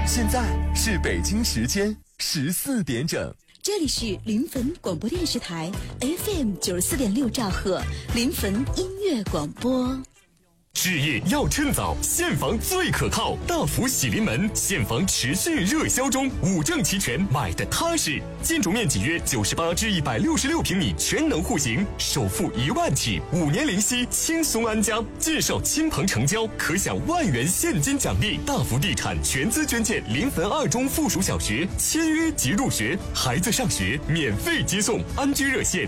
现在是北京时间14点整。 这里是临汾广播电视台 FM 94.6兆赫临汾音乐广播。 置业要趁早，现房最可靠。大福喜临门，现房持续热销中，5证齐全，买的踏实。建筑面积约98至166平米，全能户型，首付1万起，5年零息，轻松安家。介绍亲朋成交，可享1万元现金奖励。大福地产全资捐建临汾2中附属小学，签约即入学，孩子上学免费接送。安居热线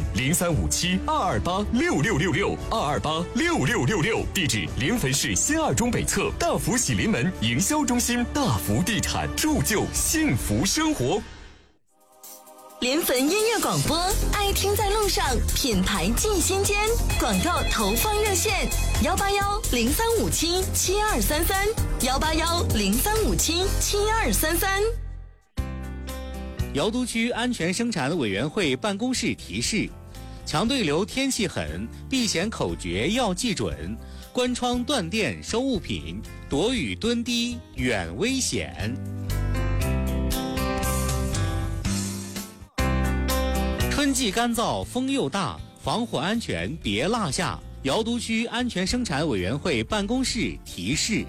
035722826666，22866666，地址临汾市新2中北侧大福喜临门营销中心。大福地产，铸就幸福生活。 临汾音乐广播，爱听在路上，品牌进心间。广告投放热线：181-0357-7233，181-0357-7233。 瑶都区安全生产委员会办公室提示：强对流天气狠，避险口诀要记准。关窗断电收物品，躲雨蹲低远危险。春季干燥，风又大，防火安全别落下。瑶都区安全生产委员会办公室提示。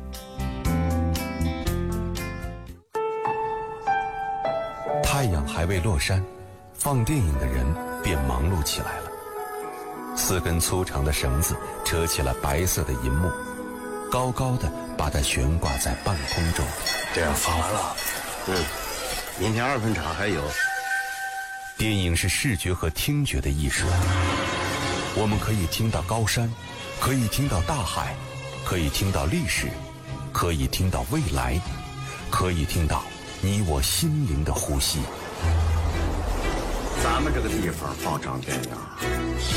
太阳还未落山，放电影的人便忙碌起来了。4根粗长的绳子扯起了白色的银幕，高高的把它悬挂在半空中。 这样放完了，明天2分场还有。 电影是视觉和听觉的艺术，我们可以听到高山，可以听到大海，可以听到历史，可以听到未来，可以听到你我心灵的呼吸。 咱们这个地方放场电影，